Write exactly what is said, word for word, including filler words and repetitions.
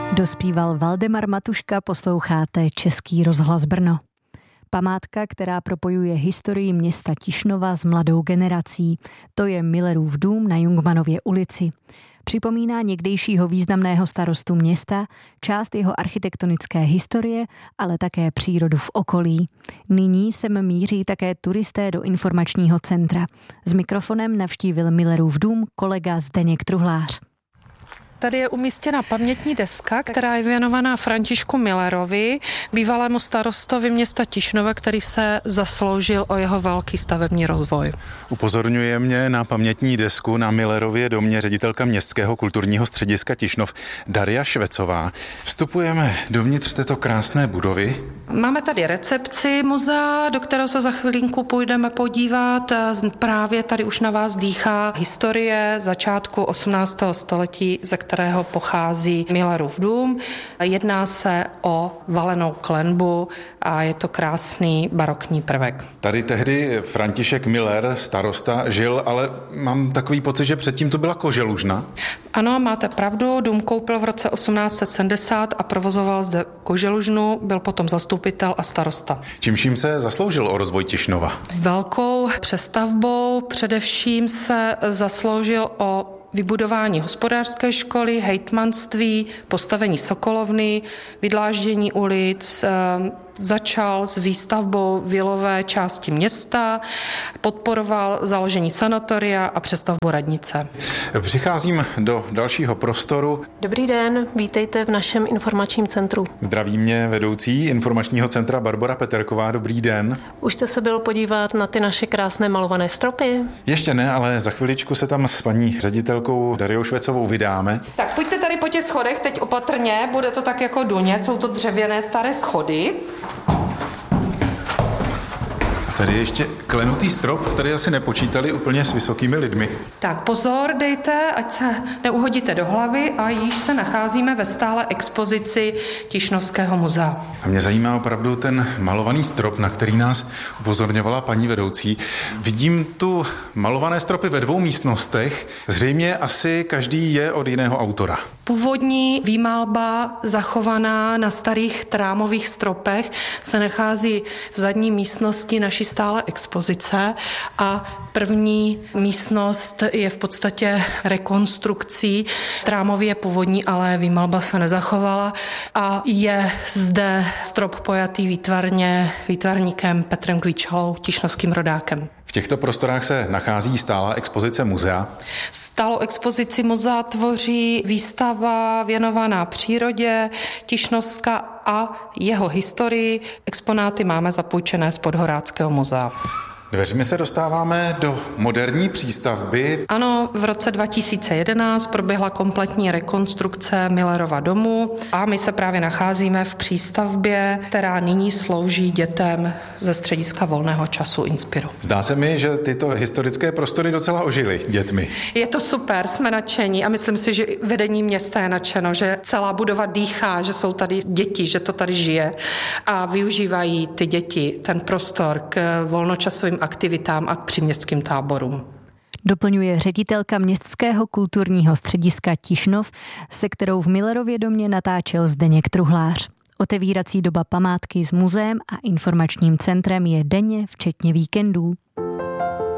Dospíval Valdemar Matuška, posloucháte Český rozhlas Brno. Památka, která propojuje historii města Tišnova s mladou generací. To je Millerův dům na Jungmannově ulici. Připomíná někdejšího významného starostu města, část jeho architektonické historie, ale také přírodu v okolí. Nyní sem míří také turisté do informačního centra. S mikrofonem navštívil Millerův dům kolega Zdeněk Truhlář. Tady je umístěna pamětní deska, která je věnovaná Františku Millerovi, bývalému starostovi města Tišnova, který se zasloužil o jeho velký stavební rozvoj. Upozorňuje mě na pamětní desku na Millerově domě ředitelka Městského kulturního střediska Tišnov Daria Švecová. Vstupujeme dovnitř této krásné budovy. Máme tady recepci muzea, do kterého se za chvilinku půjdeme podívat. Právě tady už na vás dýchá historie začátku osmnáctého století, ze kterého pochází Millerův dům. Jedná se o valenou klenbu a je to krásný barokní prvek. Tady tehdy František Miller, starosta, žil, ale mám takový pocit, že předtím to byla koželužna. Ano, máte pravdu, dům koupil v roce osmnáct set sedmdesát a provozoval zde koželužnu, byl potom zastupitel a starosta. Čímž jim se zasloužil o rozvoj Tišnova? Velkou přestavbou, především se zasloužil o vybudování hospodářské školy, hejtmanství, postavení sokolovny, vydláždění ulic, začal s výstavbou vilové části města, podporoval založení sanatoria a přestavbu radnice. Přicházím do dalšího prostoru. Dobrý den, vítejte v našem informačním centru. Zdraví mě vedoucí informačního centra Barbora Peterková. Dobrý den. Už jste se byl podívat na ty naše krásné malované stropy? Ještě ne, ale za chviličku se tam s paní ředitelkou Dariou Švecovou vydáme. Tak pojďte tady po těch schodech, teď opatrně, bude to tak jako důně, jsou to dřevěné staré schody. Tady je ještě klenutý strop, tady asi nepočítali úplně s vysokými lidmi. Tak pozor dejte, ať se neuhodíte do hlavy, a již se nacházíme ve stále expozici Tišnovského muzea. A mě zajímá opravdu ten malovaný strop, na který nás upozorňovala paní vedoucí. Vidím tu malované stropy ve dvou místnostech, zřejmě asi každý je od jiného autora. Původní výmalba zachovaná na starých trámových stropech se nachází v zadní místnosti naší stále expozice a první místnost je v podstatě rekonstrukcí. Trámový je původní, ale výmalba se nezachovala a je zde strop pojatý výtvarně výtvarníkem Petrem Kvíčalou, tišnovským rodákem. V těchto prostorách se nachází stálá expozice muzea. Stálou expozici muzea tvoří výstava věnovaná přírodě Tišnovska a jeho historii. Exponáty máme zapůjčené z Podhoráckého muzea. Dveřmi se dostáváme do moderní přístavby. Ano, v roce dva tisíce jedenáct proběhla kompletní rekonstrukce Millerova domu a my se právě nacházíme v přístavbě, která nyní slouží dětem ze střediska volného času Inspiru. Zdá se mi, že tyto historické prostory docela ožily dětmi. Je to super, jsme nadšení a myslím si, že vedení města je nadšeno, že celá budova dýchá, že jsou tady děti, že to tady žije a využívají ty děti ten prostor k volnočasovým aktivitám a k příměstským táborům. Doplňuje ředitelka Městského kulturního střediska Tišnov, se kterou v Millerově domě natáčel Zdeněk Truhlář. Otevírací doba památky s muzeem a informačním centrem je denně, včetně víkendů.